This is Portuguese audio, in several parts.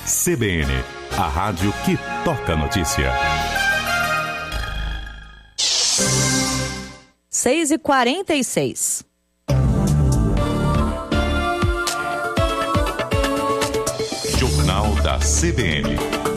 CBN, a rádio que toca notícia. 6h46. Jornal da CBN.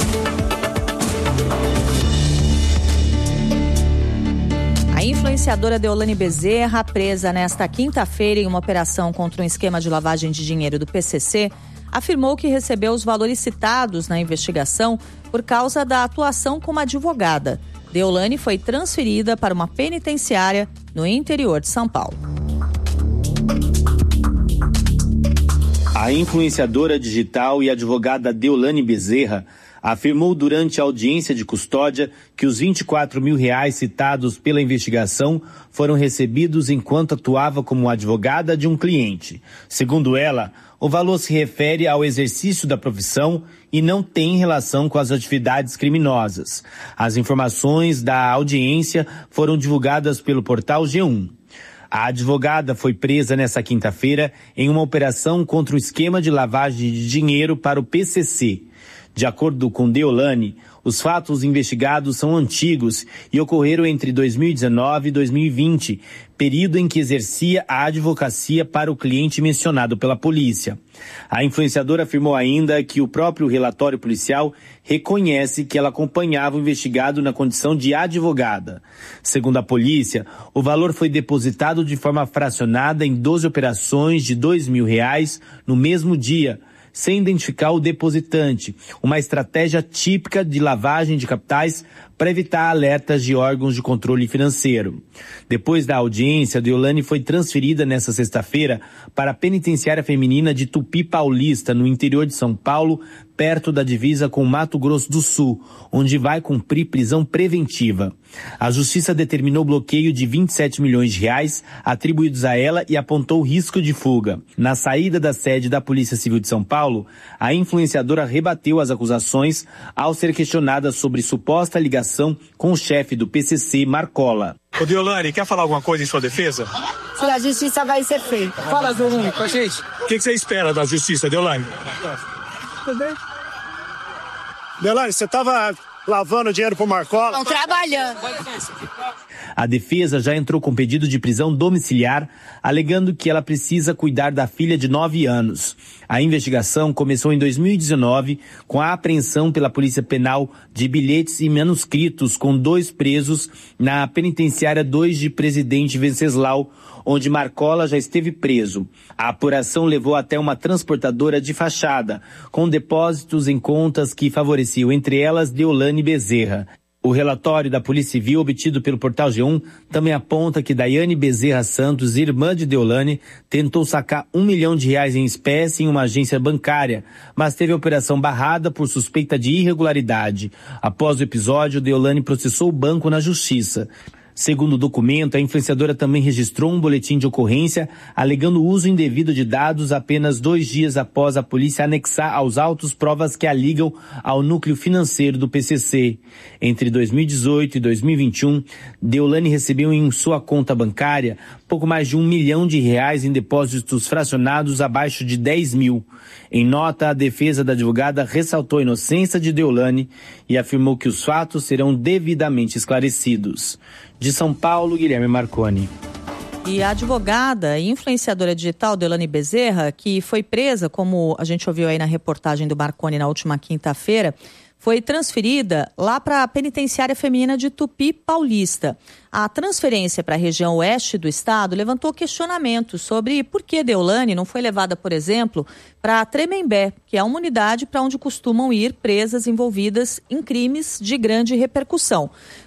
A influenciadora Deolane Bezerra, presa nesta quinta-feira em uma operação contra um esquema de lavagem de dinheiro do PCC, afirmou que recebeu os valores citados na investigação por causa da atuação como advogada. Deolane foi transferida para uma penitenciária no interior de São Paulo. A influenciadora digital e advogada Deolane Bezerra afirmou durante a audiência de custódia que os R$24 mil citados pela investigação foram recebidos enquanto atuava como advogada de um cliente. Segundo ela, o valor se refere ao exercício da profissão e não tem relação com as atividades criminosas. As informações da audiência foram divulgadas pelo portal G1. A advogada foi presa nesta quinta-feira em uma operação contra o esquema de lavagem de dinheiro para o PCC. De acordo com Deolane, os fatos investigados são antigos e ocorreram entre 2019 e 2020, período em que exercia a advocacia para o cliente mencionado pela polícia. A influenciadora afirmou ainda que o próprio relatório policial reconhece que ela acompanhava o investigado na condição de advogada. Segundo a polícia, o valor foi depositado de forma fracionada em 12 operações de R$2 mil no mesmo dia, sem identificar o depositante, uma estratégia típica de lavagem de capitais para evitar alertas de órgãos de controle financeiro. Depois da audiência, Deolane foi transferida nesta sexta-feira para a penitenciária feminina de Tupi Paulista, no interior de São Paulo, perto da divisa com Mato Grosso do Sul, onde vai cumprir prisão preventiva. A justiça determinou bloqueio de R$27 milhões atribuídos a ela e apontou risco de fuga. Na saída da sede da Polícia Civil de São Paulo, a influenciadora rebateu as acusações ao ser questionada sobre suposta ligação com o chefe do PCC, Marcola. Ô Deolane, quer falar alguma coisa em sua defesa? Se a justiça vai ser feita. Fala, Deolane, com a gente. O que você espera da justiça, Deolane? Tudo bem? Deolane, você estava lavando dinheiro pro Marcola? Estão trabalhando. A defesa já entrou com pedido de prisão domiciliar, alegando que ela precisa cuidar da filha de 9 anos. A investigação começou em 2019 com a apreensão pela Polícia Penal de bilhetes e manuscritos com 2 presos na penitenciária 2 de Presidente Venceslau, onde Marcola já esteve preso. A apuração levou até uma transportadora de fachada, com depósitos em contas que favoreciam, entre elas, Deolane Bezerra. O relatório da Polícia Civil, obtido pelo portal G1, também aponta que Daiane Bezerra Santos, irmã de Deolane, tentou sacar R$1 milhão em espécie em uma agência bancária, mas teve a operação barrada por suspeita de irregularidade. Após o episódio, Deolane processou o banco na justiça. Segundo o documento, a influenciadora também registrou um boletim de ocorrência alegando o uso indevido de dados apenas 2 dias após a polícia anexar aos autos provas que a ligam ao núcleo financeiro do PCC. Entre 2018 e 2021, Deolane recebeu em sua conta bancária pouco mais de R$1 milhão em depósitos fracionados abaixo de 10 mil. Em nota, a defesa da advogada ressaltou a inocência de Deolane e afirmou que os fatos serão devidamente esclarecidos. De São Paulo, Guilherme Marconi. E a advogada e influenciadora digital Deolane Bezerra, que foi presa, como a gente ouviu aí na reportagem do Marconi na última quinta-feira, foi transferida lá para a penitenciária feminina de Tupi Paulista. A transferência para a região oeste do estado levantou questionamentos sobre por que Deolane não foi levada, por exemplo, para Tremembé, que é uma unidade para onde costumam ir presas envolvidas em crimes de grande repercussão.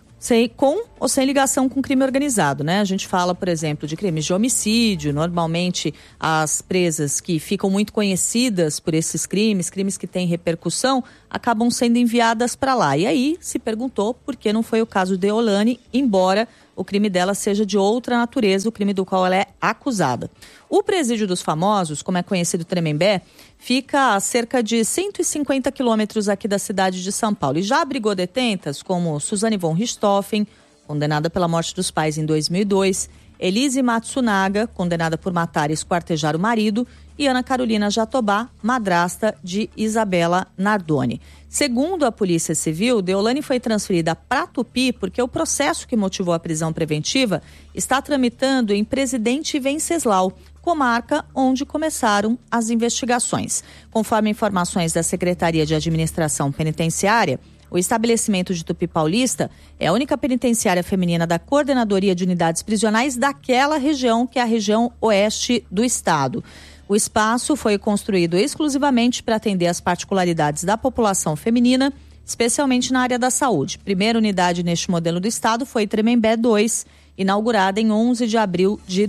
Com ou sem ligação com crime organizado, né? A gente fala, por exemplo, de crimes de homicídio. Normalmente as presas que ficam muito conhecidas por esses crimes que têm repercussão, acabam sendo enviadas para lá. E aí se perguntou por que não foi o caso de Deolane, embora o crime dela seja de outra natureza, o crime do qual ela é acusada. O Presídio dos Famosos, como é conhecido Tremembé, fica a cerca de 150 quilômetros aqui da cidade de São Paulo e já abrigou detentas como Suzane von Richthofen, condenada pela morte dos pais em 2002, Elise Matsunaga, condenada por matar e esquartejar o marido, e Ana Carolina Jatobá, madrasta de Isabela Nardoni. Segundo a Polícia Civil, Deolane foi transferida para Tupi porque o processo que motivou a prisão preventiva está tramitando em Presidente Venceslau, comarca onde começaram as investigações. Conforme informações da Secretaria de Administração Penitenciária, o estabelecimento de Tupi Paulista é a única penitenciária feminina da Coordenadoria de Unidades Prisionais daquela região, que é a região oeste do estado. O espaço foi construído exclusivamente para atender às particularidades da população feminina, especialmente na área da saúde. Primeira unidade neste modelo do estado foi Tremembé 2, inaugurada em 11 de abril de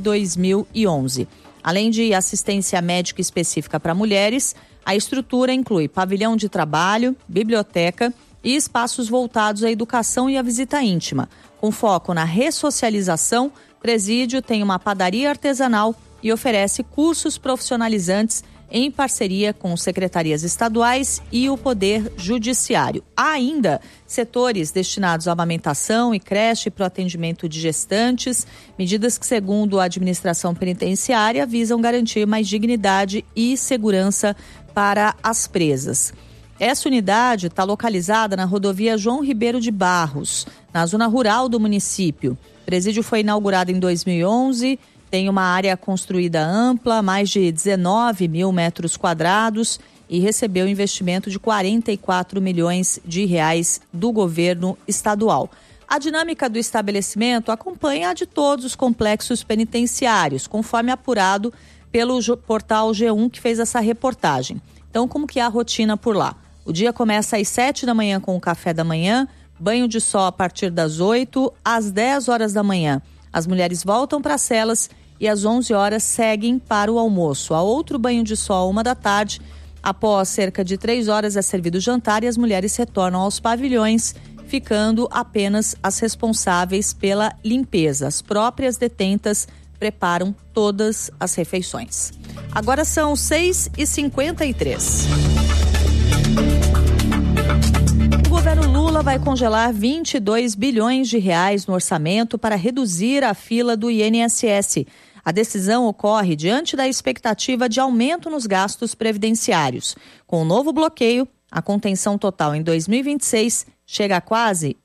2011. Além de assistência médica específica para mulheres, a estrutura inclui pavilhão de trabalho, biblioteca e espaços voltados à educação e à visita íntima. Com foco na ressocialização, o presídio tem uma padaria artesanal e oferece cursos profissionalizantes em parceria com secretarias estaduais e o Poder Judiciário. Há ainda setores destinados à amamentação e creche para o atendimento de gestantes, medidas que, segundo a administração penitenciária, visam garantir mais dignidade e segurança para as presas. Essa unidade está localizada na rodovia João Ribeiro de Barros, na zona rural do município. O presídio foi inaugurado em 2011, tem uma área construída ampla, mais de 19 mil metros quadrados, e recebeu investimento de 44 milhões de reais do governo estadual. A dinâmica do estabelecimento acompanha a de todos os complexos penitenciários, conforme apurado pelo portal G1, que fez essa reportagem. Então, como que é a rotina por lá? O dia começa às 7 da manhã com o café da manhã, banho de sol a partir das 8, às 10 horas da manhã. As mulheres voltam para as celas e às 11 horas seguem para o almoço. Há outro banho de sol 1 da tarde. Após cerca de 3 horas é servido o jantar e as mulheres retornam aos pavilhões, ficando apenas as responsáveis pela limpeza. As próprias detentas preparam todas as refeições. Agora são 6h53. O governo Lula vai congelar 22 bilhões de reais no orçamento para reduzir a fila do INSS. A decisão ocorre diante da expectativa de aumento nos gastos previdenciários. Com o novo bloqueio, a contenção total em 2026 chega a quase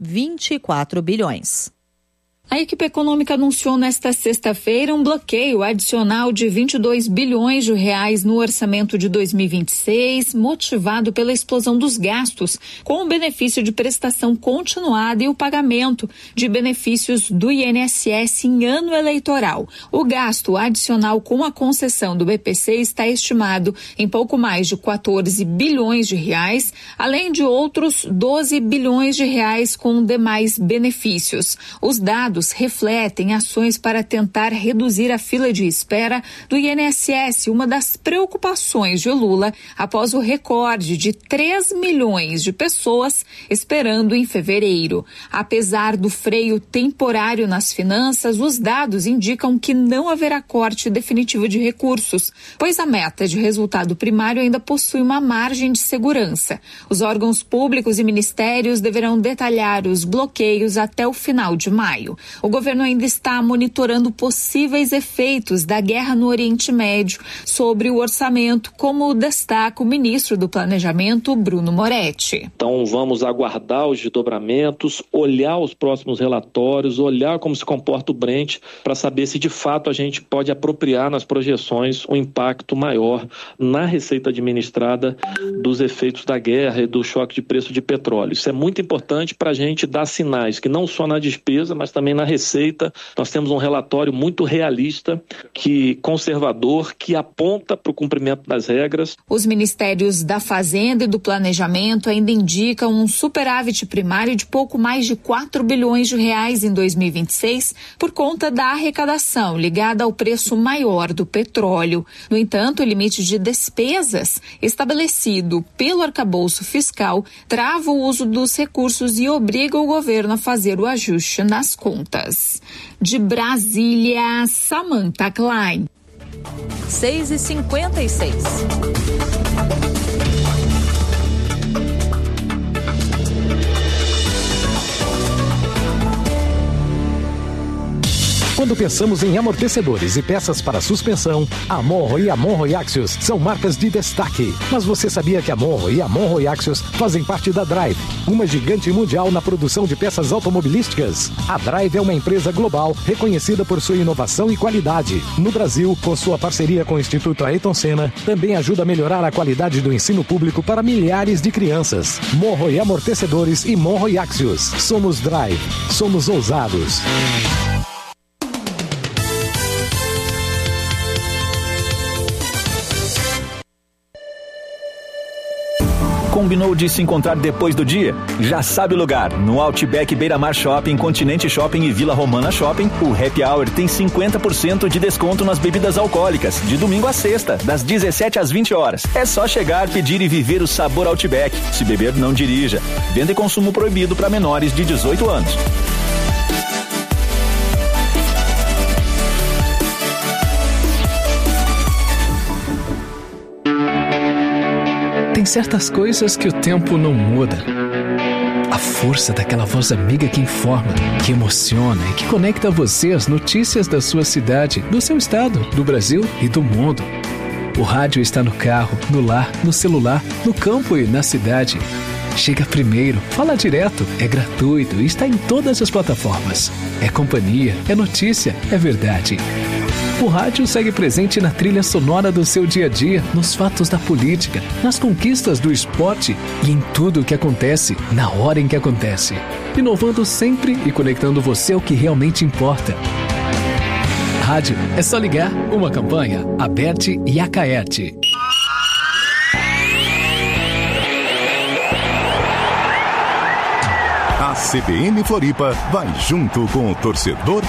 24 bilhões. A equipe econômica anunciou nesta sexta-feira um bloqueio adicional de 22 bilhões de reais no orçamento de 2026, motivado pela explosão dos gastos, com o benefício de prestação continuada e o pagamento de benefícios do INSS em ano eleitoral. O gasto adicional com a concessão do BPC está estimado em pouco mais de 14 bilhões de reais, além de outros 12 bilhões de reais com demais benefícios. Os dados refletem ações para tentar reduzir a fila de espera do INSS, uma das preocupações de Lula após o recorde de 3 milhões de pessoas esperando em fevereiro. Apesar do freio temporário nas finanças, os dados indicam que não haverá corte definitivo de recursos, pois a meta de resultado primário ainda possui uma margem de segurança. Os órgãos públicos e ministérios deverão detalhar os bloqueios até o final de maio. O governo ainda está monitorando possíveis efeitos da guerra no Oriente Médio sobre o orçamento, como destaca o ministro do Planejamento, Bruno Moretti. Então vamos aguardar os desdobramentos, olhar os próximos relatórios, olhar como se comporta o Brent, para saber se de fato a gente pode apropriar nas projeções um impacto maior na receita administrada dos efeitos da guerra e do choque de preço de petróleo. Isso é muito importante para a gente dar sinais que não só na despesa, mas também na receita. Nós temos um relatório muito realista, conservador, que aponta para o cumprimento das regras. Os ministérios da Fazenda e do Planejamento ainda indicam um superávit primário de pouco mais de 4 bilhões de reais em 2026 por conta da arrecadação ligada ao preço maior do petróleo. No entanto, o limite de despesas estabelecido pelo arcabouço fiscal trava o uso dos recursos e obriga o governo a fazer o ajuste nas contas. De Brasília, Samantha Klein. 6h56. Quando Quando pensamos em amortecedores e peças para suspensão, a Monro e a Monro e Axios são marcas de destaque. Mas você sabia que a Monro e a Monro e Axios fazem parte da Drive, uma gigante mundial na produção de peças automobilísticas? A Drive é uma empresa global reconhecida por sua inovação e qualidade. No Brasil, com sua parceria com o Instituto Ayrton Senna, também ajuda a melhorar a qualidade do ensino público para milhares de crianças. Monro e Amortecedores e Monro e Axios. Somos Drive. Somos ousados. Combinou de se encontrar depois do dia? Já sabe o lugar. No Outback Beira-Mar Shopping, Continente Shopping e Vila Romana Shopping, o Happy Hour tem 50% de desconto nas bebidas alcoólicas, de domingo a sexta, das 17 às 20 horas. É só chegar, pedir e viver o sabor Outback. Se beber, não dirija. Venda e consumo proibido para menores de 18 anos. Tem certas coisas que o tempo não muda. A força daquela voz amiga que informa, que emociona e que conecta você às notícias da sua cidade, do seu estado, do Brasil e do mundo. O rádio está no carro, no lar, no celular, no campo e na cidade. Chega primeiro, fala direto, é gratuito e está em todas as plataformas. É companhia, é notícia, é verdade. O rádio segue presente na trilha sonora do seu dia a dia, nos fatos da política, nas conquistas do esporte e em tudo o que acontece, na hora em que acontece. Inovando sempre e conectando você ao que realmente importa. Rádio é só ligar. Uma campanha, Aberte e Acaerte. A CBN Floripa vai junto com o torcedor